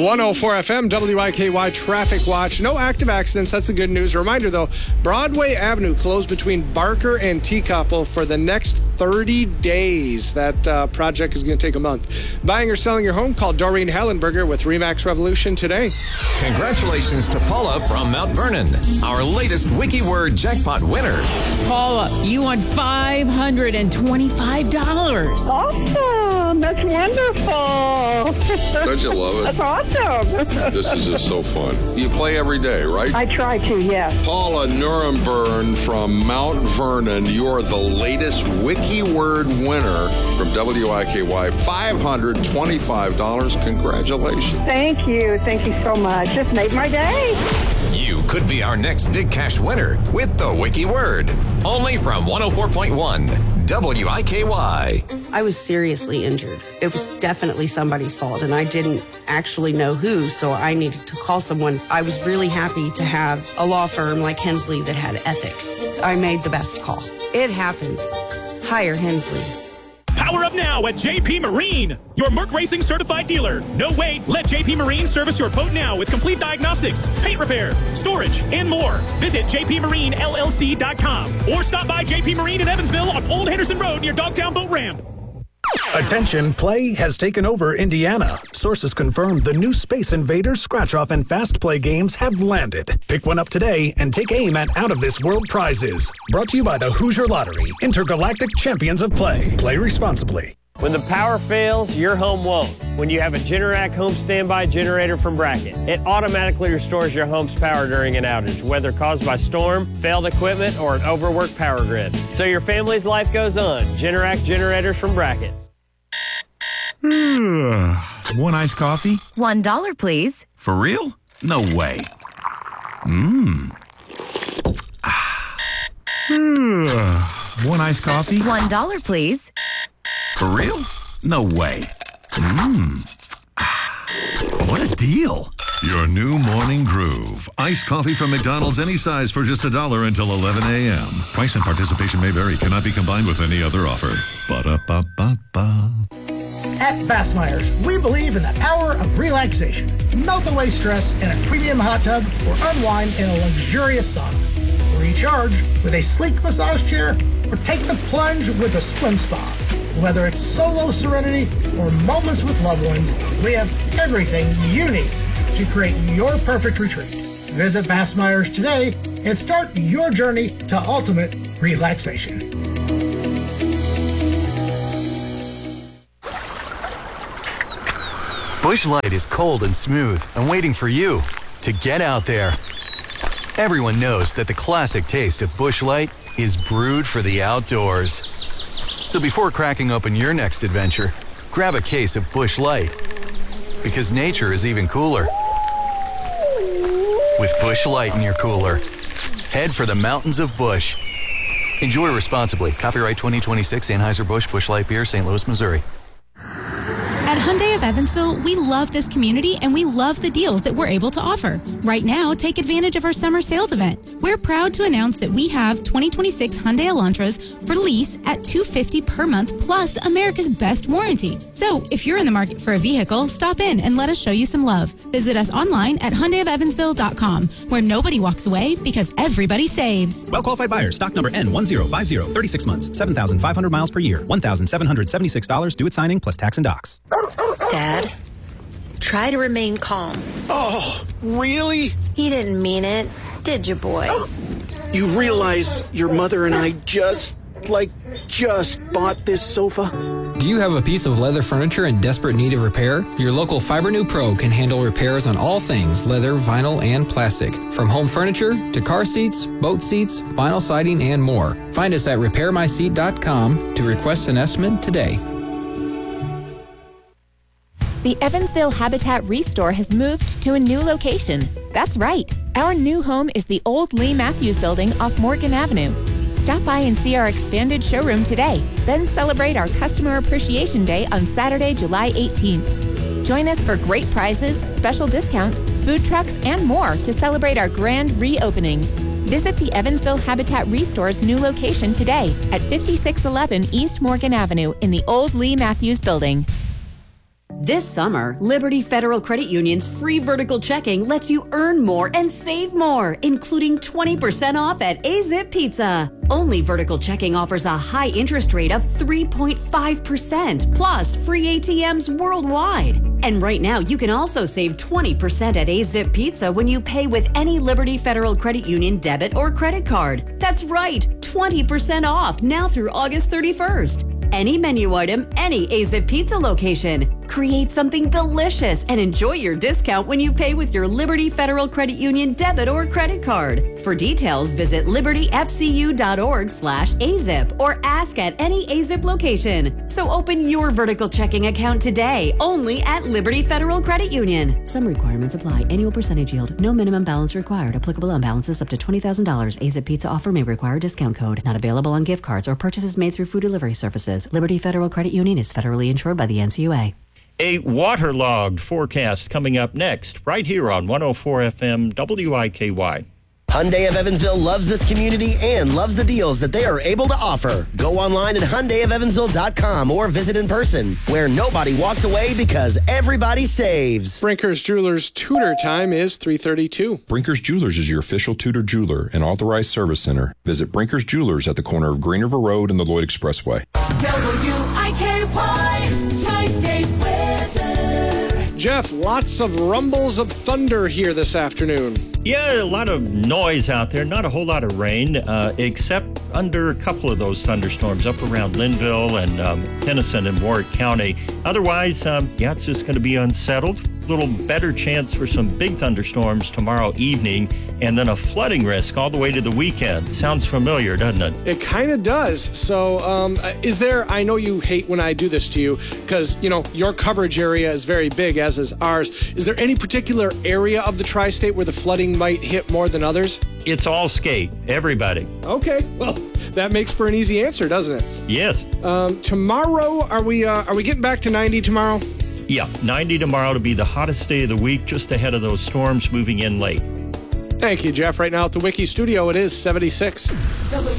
104 FM, WIKY Traffic Watch. No active accidents. That's the good news. A reminder, though, Broadway Avenue closed between Barker and Teacup for the next 30 days. That project is going to take a month. Buying or selling your home? Call Doreen Hallenberger with RE/MAX Revolution today. Congratulations to Paula from Mount Vernon, our latest WikiWord jackpot winner. Paula, you won $525. Awesome. That's wonderful. Don't you love it? That's awesome. This is just so fun. You play every day, right? I try to, yes. Paula Nuremberg from Mount Vernon, you're the latest WikiWord winner from WIKY. $525. Congratulations. Thank you. Thank you so much. Just made my day. You could be our next big cash winner with the WikiWord. Only from 104.1 WIKY. I was seriously injured. It was definitely somebody's fault, and I didn't actually know who, so I needed to call someone. I was really happy to have a law firm like Hensley that had ethics. I made the best call. It happens. Hire Hensley. Power up now at JP Marine, your Merc Racing certified dealer. No wait, let JP Marine service your boat now with complete diagnostics, paint repair, storage, and more. Visit jpmarinellc.com or stop by JP Marine in Evansville on Old Henderson Road near Dogtown Boat Ramp. Attention, play has taken over Indiana. Sources confirm the new Space Invaders, Scratch-Off, and Fast Play games have landed. Pick one up today and take aim at out-of-this-world prizes. Brought to you by the Hoosier Lottery, intergalactic champions of play. Play responsibly. When the power fails, your home won't. When you have a Generac home standby generator from Bracket, it automatically restores your home's power during an outage, whether caused by storm, failed equipment, or an overworked power grid. So your family's life goes on. Generac generators from Bracket. One iced coffee? $1, please. For real? No way. One iced coffee? $1, please. For real? No way. What a deal. Your new morning groove. Iced coffee from McDonald's, any size for just $1 until 11 a.m. Price and participation may vary. Cannot be combined with any other offer. Ba-da-ba-ba-ba. At Bassmeyer's, we believe in the power of relaxation. Melt away stress in a premium hot tub or unwind in a luxurious sauna. Recharge with a sleek massage chair or take the plunge with a swim spa. Whether it's solo serenity or moments with loved ones, we have everything you need to create your perfect retreat. Visit Bassmeyer's today and start your journey to ultimate relaxation. Busch Light is cold and smooth and waiting for you to get out there. Everyone knows that the classic taste of Busch Light is brewed for the outdoors. So before cracking open your next adventure, grab a case of Busch Light. Because nature is even cooler with Busch Light in your cooler. Head for the mountains of Busch. Enjoy responsibly. Copyright 2026 Anheuser-Busch Busch Light Beer, St. Louis, Missouri. At Hyundai of Evansville, we love this community and we love the deals that we're able to offer. Right now, take advantage of our summer sales event. We're proud to announce that we have 2026 Hyundai Elantras for lease at $250 per month plus America's best warranty. So if you're in the market for a vehicle, stop in and let us show you some love. Visit us online at HyundaiofEvansville.com, where nobody walks away because everybody saves. Well-qualified buyers. Stock number N1050. 36 months. 7,500 miles per year. $1,776 due at signing plus tax and docs. Dad, try to remain calm. Oh, really? You didn't mean it, did you, boy? You realize your mother and I just bought this sofa? Do you have a piece of leather furniture in desperate need of repair? Your local Fibernew Pro can handle repairs on all things leather, vinyl, and plastic. From home furniture to car seats, boat seats, vinyl siding, and more. Find us at repairmyseat.com to request an estimate today. The Evansville Habitat Restore has moved to a new location. That's right. Our new home is the old Lee Matthews building off Morgan Avenue. Stop by and see our expanded showroom today. Then celebrate our Customer Appreciation Day on Saturday, July 18th. Join us for great prizes, special discounts, food trucks, and more to celebrate our grand reopening. Visit the Evansville Habitat Restore's new location today at 5611 East Morgan Avenue in the old Lee Matthews building. This summer, Liberty Federal Credit Union's free vertical checking lets you earn more and save more, including 20% off at A-Zip Pizza. Only vertical checking offers a high interest rate of 3.5%, plus free ATMs worldwide. And right now, you can also save 20% at A-Zip Pizza when you pay with any Liberty Federal Credit Union debit or credit card. That's right, 20% off now through August 31st. Any menu item, any A-Zip Pizza location. Create something delicious and enjoy your discount when you pay with your Liberty Federal Credit Union debit or credit card. For details, visit libertyfcu.org/AZIP or ask at any A-Zip location. So open your vertical checking account today, only at Liberty Federal Credit Union. Some requirements apply. Annual percentage yield. No minimum balance required. Applicable on balances up to $20,000. A-Zip Pizza offer may require discount code. Not available on gift cards or purchases made through food delivery services. Liberty Federal Credit Union is federally insured by the NCUA. A waterlogged forecast coming up next, right here on 104 FM WIKY. Hyundai of Evansville loves this community and loves the deals that they are able to offer. Go online at HyundaiofEvansville.com or visit in person, where nobody walks away because everybody saves. Brinker's Jewelers Tudor time is 3:32. Brinker's Jewelers is your official Tudor jeweler and authorized service center. Visit Brinker's Jewelers at the corner of Green River Road and the Lloyd Expressway. WIKY Tri-State Weather. Jeff, lots of rumbles of thunder here this afternoon. Yeah, a lot of noise out there. Not a whole lot of rain, except under a couple of those thunderstorms up around Linville and Tennyson and Warwick County. Otherwise, it's just going to be unsettled. A little better chance for some big thunderstorms tomorrow evening, and then a flooding risk all the way to the weekend. Sounds familiar, doesn't it? It kind of does. So is there, I know you hate when I do this to you because, your coverage area is very big, as is ours. Is there any particular area of the tri-state where the flooding might hit more than others? It's all skate, everybody. Okay, well, that makes for an easy answer, doesn't it? Yes. Tomorrow, are we getting back to 90 tomorrow? Yeah, 90 tomorrow to be the hottest day of the week, just ahead of those storms moving in late. Thank you, Jeff. Right now at the Wiki Studio, it is 76.